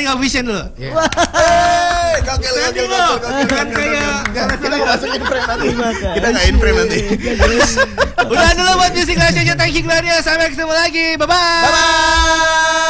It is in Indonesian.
Vision dulu. Gokil. Kan kayak Kita mau masukin frame nanti. Kita nggak in frame nanti. udah dulu buat Music Clash-nya. Thank you Gloria. Sampai ketemu lagi. Bye bye.